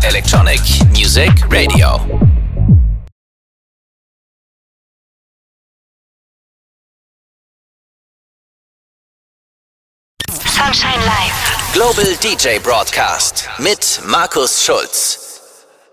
Electronic Music Radio. Sunshine Live. Global DJ Broadcast mit Markus Schulz.